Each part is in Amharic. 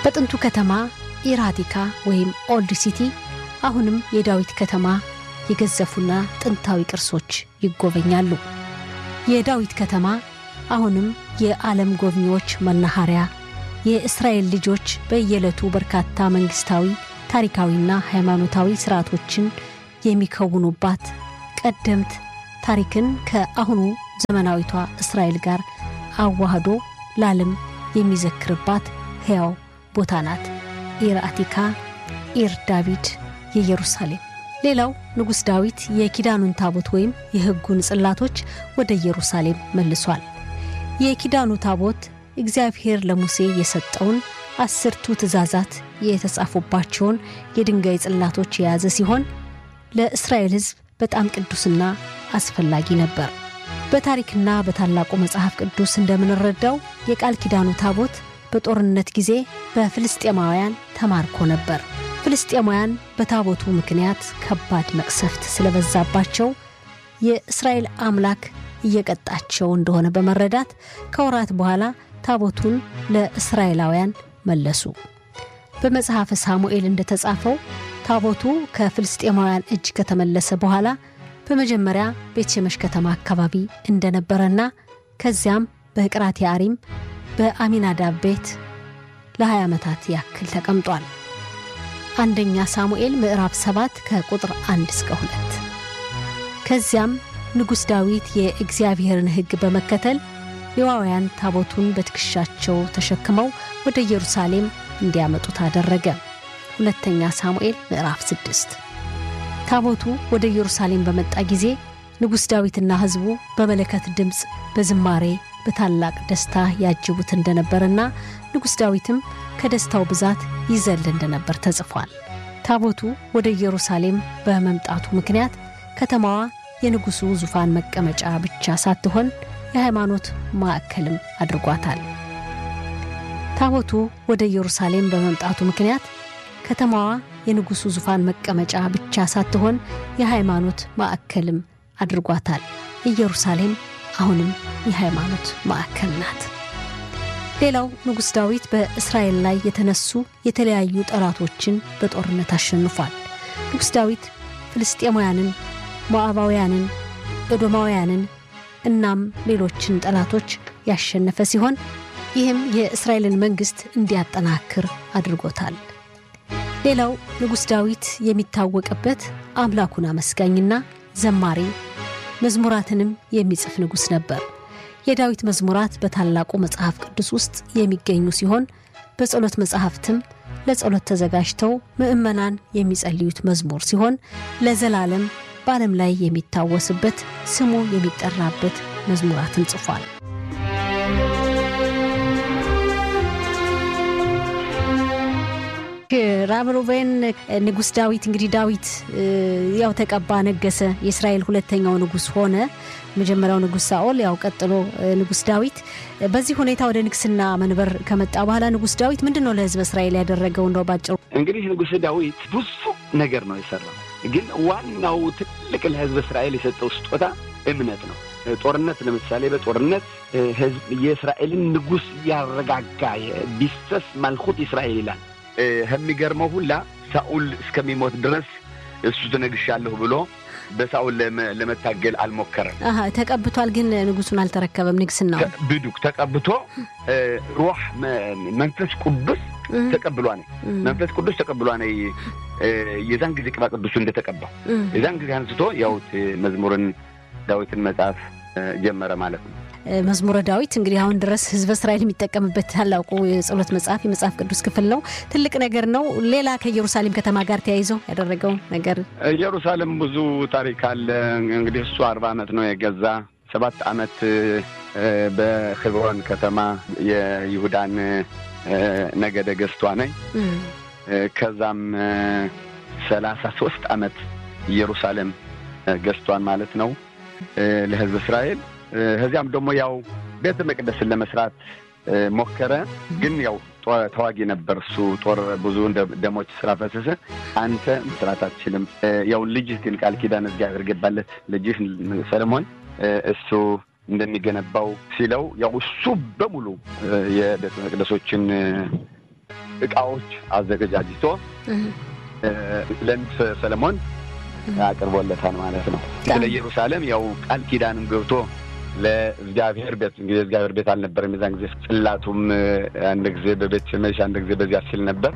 በጥንቱ ከተማ ኢራቲካ ወይም ኦልድ ሲቲ አሁንም የዳዊት ከተማ የገዘፉና ጥንታዊ ቅርሶች ይጎበኛሉ። የዳዊት ከተማ አሁንም የዓለም ጎብኚዎች መናኸሪያ፣ የእስራኤል ልጆች በየዕለቱ በርካታ መንግስታዊ፣ ታሪካዊና ሃይማኖታዊ ሥርዓቶችን የሚከውኑባት ቀደምት ታሪክን ከአሁኑ ዘመናዊቷ እስራኤል ጋር አዋህዶ ለዓለም የሚዘክርባት ሕያው ቦታ ናት። ኢራቲካ ኢር ዳዊት የኢየሩሳሌም። ሌላው ንጉስ ዳዊት የኪዳኑን ታቦት ወይም የሕጉን ጽላቶች ወደ ኢየሩሳሌም መልሷል። የኪዳኑ ታቦት እግዚአብሔር ለሙሴ የሰጠውን 10ቱ ትእዛዛት የተጻፉባቸውን የድንጋይ ጽላቶች የያዘ ሲሆን ለእስራኤል ሕዝብ በጣም ቅዱስና አስፈላጊ ነበር። በታሪክና በታላቁ መጽሐፍ ቅዱስ እንደምንረዳው የቃል ኪዳኑ ታቦት በጦርነት ጊዜ በፍልስጤማውያን ተማርኮ ነበር። ፍልስጤማውያን በታቦቱ ምክንያት ከባድ መቅሰፍት ስለበዛባቸው የእስራኤል አምላክ እየቀጣቸው እንደሆነ በመረዳት ከወራት በኋላ ታቦቱን ለእስራኤላውያን መለሱ። በመጽሐፈ ሳሙኤል እንደተጻፈው ታቦቱ ከፍልስጤማውያን እጅ ከተመለሰ በኋላ በመጀመሪያ ቤትሸመሽ ከተማ አካባቢ እንደነበረና ከዚያም በቅራት ያሪም በአሚናዳብ ቤት ለ20 ዓመታት ያክል ተቀምጧል። አንደኛ ሳሙኤል ምዕራፍ 7 ከቁጥር 1 እስከ 2። ከዚያም ንጉስ ዳዊት የእግዚአብሔርን ሕግ በመከተል ሌዋውያን ታቦቱን በትከሻቸው ተሸክመው ወደ ኢየሩሳሌም እንዲያመጡት አደረገ። ሁለተኛ ሳሙኤል ምዕራፍ 6። ታቦቱ ወደ ኢየሩሳሌም በመጣ ጊዜ ንጉስ ዳዊትና ሕዝቡ በመለከት ድምጽ በዝማሬ በታላቅ ደስታ ያጅቡት እንደነበርና ንጉስ ዳዊትም ከደስታው ብዛት ይዘል እንደነበር ተጽፏል። ታቦቱ ወደ ኢየሩሳሌም በመምጣቱ ምክንያት ከተማዋ የንጉሱ ዙፋን መቀመጫ ብቻ ሳትሆን የሃይማኖት ማዕከልም አድርጓታል። ታቦቱ ወደ ኢየሩሳሌም በመምጣቱ ምክንያት ከተማዋ የንጉሱ ዙፋን መቀመጫ ብቻ ሳትሆን የሃይማኖት ማዕከልም አድርጓታል። ኢየሩሳሌም አሁንም የሃይማኖት ማዕከል ናት። ሌላው ንጉስ ዳዊት በእስራኤል ላይ የተነሱ የተለያዩ ጠላቶችን በጦርነት አሸንፏል። ንጉስ ዳዊት ፍልስጤማውያንን፣ ሞዓባውያንን፣ ኤዶማውያንን እናም ሌሎችን ጠላቶች ያሸነፈ ሲሆን ይህም የእስራኤልን መንግስት እንዲያጠናክር አድርጎታል። ሌላው ንጉስ ዳዊት የሚታወቅበት አምላኩን አመስጋኝና ዘማሪ መዝሙራትንም የሚጽፍ ንጉስ ነበር። የዳዊት መዝሙራት በታላቁ መጽሐፍ ቅዱስ ውስጥ የሚገኙ ሲሆን በጸሎት መጽሐፍትም ለጸሎት ተዘጋጅተው ምእመናን የሚጸልዩት መዝሙር ሲሆን ለዘላለም በዓለም ላይ የሚታወስበት ስሙ የሚጠራበት መዝሙራትን ጽፏል። ራብሮቬን ንጉስ ዳዊት እንግዲህ ዳዊት ያው ተቀባ፣ ነገሰ፣ የእስራኤል ሁለተኛው ንጉስ ሆነ። መጀመሪያው ንጉስ ሳኦል ያው ቀጥሎ ንጉስ ዳዊት። በዚህ ሁኔታ ወደ ንግስና መንበር ከመጣ በኋላ ንጉስ ዳዊት ምንድነው ለሕዝብ እስራኤል ያደረገው? እንደው ባጭሩ እንግዲህ ንጉስ ዳዊት ብዙ ነገር ነው የሰራው፣ ግን ዋናው ትልቅ ለሕዝብ እስራኤል የሰጠው ስጦታ እምነት ነው። ጦርነት ለምሳሌ በጦርነት ሕዝብ የእስራኤልን ንጉስ ያረጋጋ ቢስተስ ማልኹት እስራኤል ይላል። የሚገርመው ሁላ ሳኦል እስከሚሞት ድረስ እሱ ተነግሻለሁ ብሎ በሳኦል ለመታገል አልሞከረም። ተቀብቷል፣ ግን ንጉሱን አልተረከበም። ንግስናው ብዱክ ተቀብቶ ሩህ መንፈስ ቅዱስ ተቀብሏል። መንፈስ ቅዱስ ተቀብሏል። የዛን ጊዜ ቅባ ቅዱስ እንደተቀባው የዛን ጊዜ አንስቶ ያው መዝሙርን ዳዊትን መጻፍ ጀመረ ማለት ነው። መዝሙረ ዳዊት እንግዲህ አሁን ድረስ ሕዝብ እስራኤል የሚጠቀምበት ታላቁ የጸሎት መጽሐፍ የመጽሐፍ ቅዱስ ክፍል ነው። ትልቅ ነገር ነው። ሌላ ከኢየሩሳሌም ከተማ ጋር ተያይዞ ያደረገው ነገር ኢየሩሳሌም ብዙ ታሪክ አለ። እንግዲህ እሱ 40 ዓመት ነው የገዛ። 7 ዓመት በሕብሮን ከተማ የይሁዳን ነገደ ገዝቷ ነኝ። ከዛም 33 ዓመት ኢየሩሳሌም ገዝቷን ማለት ነው ለሕዝብ እስራኤል። ከዚያም ደግሞ ያው ቤተ መቅደስን ለመስራት ሞከረ፣ ግን ያው ተዋጊ ነበር እሱ። ጦር ብዙ ደሞች ስራ ፈሰሰ። አንተ መስራት አትችልም፣ ያው ልጅህ ግን ቃል ኪዳን እግዚአብሔር ገባለት ልጅህ ሰለሞን እሱ እንደሚገነባው ሲለው ያው እሱ በሙሉ የቤተ መቅደሶችን እቃዎች አዘጋጅቶ ለንጉሥ ሰለሞን አቅርቦለታል ማለት ነው። ለኢየሩሳሌም ያው ቃል ኪዳንም ገብቶ ለእግዚአብሔር ቤት እንግዲህ እግዚአብሔር ቤት አልነበረም የዛን ጊዜ ጽላቱም አንድ ጊዜ በቤት ሸመሽ አንድ ጊዜ በዚያ ሲል ነበር።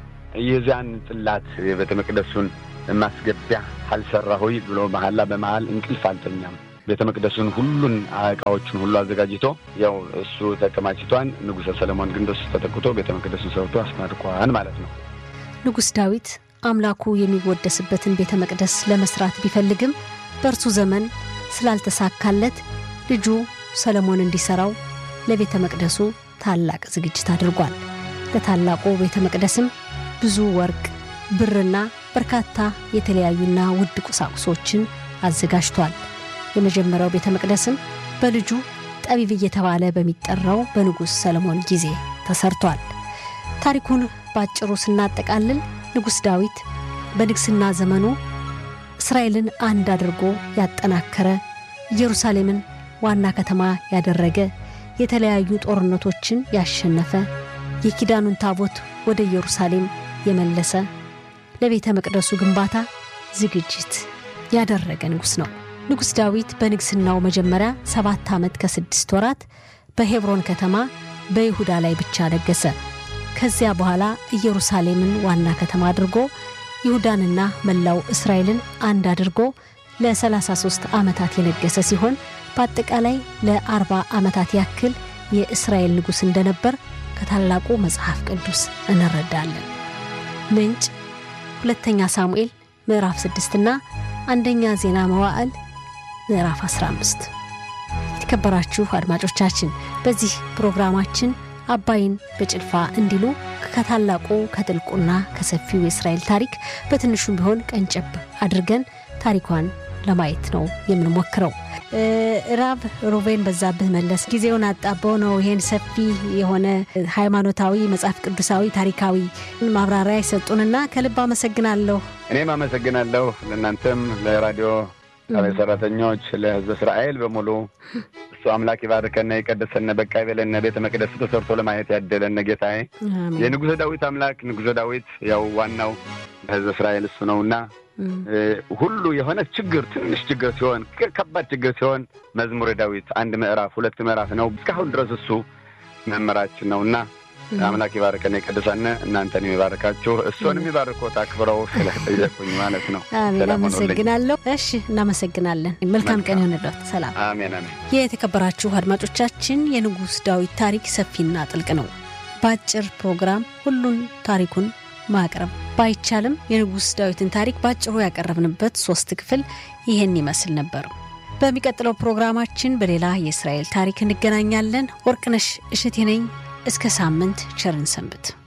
የዛን ጽላት የቤተ መቅደሱን ማስገቢያ አልሰራሁኝ ብሎ መሐላ በመሐል እንቅልፍ አልተኛም። ቤተ መቅደሱን ሁሉን ዕቃዎችን ሁሉ አዘጋጅቶ ያው እሱ ተከማችቷን ንጉሥ ሰለሞን ግን በሱ ተተክቶ ቤተ መቅደሱን ሰርቶ አስመርቋል ማለት ነው። ንጉሥ ዳዊት አምላኩ የሚወደስበትን ቤተ መቅደስ ለመስራት ቢፈልግም በእርሱ ዘመን ስላልተሳካለት ልጁ ሰለሞን እንዲሰራው ለቤተ መቅደሱ ታላቅ ዝግጅት አድርጓል። ለታላቁ ቤተ መቅደስም ብዙ ወርቅ፣ ብርና በርካታ የተለያዩና ውድ ቁሳቁሶችን አዘጋጅቷል። የመጀመሪያው ቤተ መቅደስም በልጁ ጠቢብ እየተባለ በሚጠራው በንጉሥ ሰለሞን ጊዜ ተሰርቷል። ታሪኩን ባጭሩ ስናጠቃልል ንጉሥ ዳዊት በንግስና ዘመኑ እስራኤልን አንድ አድርጎ ያጠናከረ፣ ኢየሩሳሌምን ዋና ከተማ ያደረገ፣ የተለያዩ ጦርነቶችን ያሸነፈ፣ የኪዳኑን ታቦት ወደ ኢየሩሳሌም የመለሰ፣ ለቤተ መቅደሱ ግንባታ ዝግጅት ያደረገ ንጉሥ ነው። ንጉሥ ዳዊት በንግስናው መጀመሪያ 7 ዓመት ከ6 ወራት በሄብሮን ከተማ በይሁዳ ላይ ብቻ ነገሰ። ከዚያ በኋላ ኢየሩሳሌምን ዋና ከተማ አድርጎ ይሁዳንና መላው እስራኤልን አንድ አድርጎ ለ33 ዓመታት የነገሰ ሲሆን በአጠቃላይ ለ40 ዓመታት ያክል የእስራኤል ንጉሥ እንደነበር ከታላቁ መጽሐፍ ቅዱስ እንረዳለን። ምንጭ 2ኛ ሳሙኤል ምዕራፍ 6 እና 1ኛ ዜና መዋዕል ምዕራፍ 15። የተከበራችሁ አድማጮቻችን በዚህ ፕሮግራማችን አባይን በጭልፋ እንዲሉ ከታላቁ ከጥልቁና ከሰፊው የእስራኤል ታሪክ በትንሹም ቢሆን ቀንጨብ አድርገን ታሪኳን ለማየት ነው የምንሞክረው። ራብ ሮቬን በዛብህ መለስ ጊዜውን አጣበው ነው ይሄን ሰፊ የሆነ ሃይማኖታዊ መጽሐፍ ቅዱሳዊ ታሪካዊ ማብራሪያ ይሰጡንና ከልብ አመሰግናለሁ። እኔም አመሰግናለሁ። ለእናንተም ለራዲዮ ሰራተኞች ለሕዝብ እስራኤል በሙሉ እሱ አምላክ ይባርከና ይቀድሰና በቃ ይበለና ቤተ መቅደስ ተሰርቶ ለማየት ያደለና ጌታዬ የንጉሥ ዳዊት አምላክ ንጉሥ ዳዊት ያው ዋናው ሕዝብ እስራኤል እሱ ነውና ሁሉ የሆነ ችግር ትንሽ ችግር ሲሆን ከባድ ችግር ሲሆን መዝሙረ ዳዊት 1 ምዕራፍ 2 ምዕራፍ ነው እስካሁን ድረስ እሱ መመራችን ነውና አምላክ ይባርከና ይቀድሰና እናንተን ይባርካችሁ እሱንም ይባርኮት አክብረው ስለጠየቁኝ ማለት ነው። አሜን። አመሰግናለሁ። እሺ እናመሰግናለን። መልካም ቀን ይሁንልዎት። ሰላም። አሜን አሜን። የተከበራችሁ አድማጮቻችን የንጉሥ ዳዊት ታሪክ ሰፊና ጥልቅ ነው። ባጭር ፕሮግራም ሁሉን ታሪኩን ማቅረብ ባይቻልም የንጉሥ ዳዊትን ታሪክ ባጭሩ ያቀረብንበት 3 ክፍል ይሄን ይመስል ነበር። በሚቀጥለው ፕሮግራማችን በሌላ የእስራኤል ታሪክ እንገናኛለን። ወርቅነሽ እሸቴ ነኝ። እስከ ሳምንት ቸርን ሰንብት።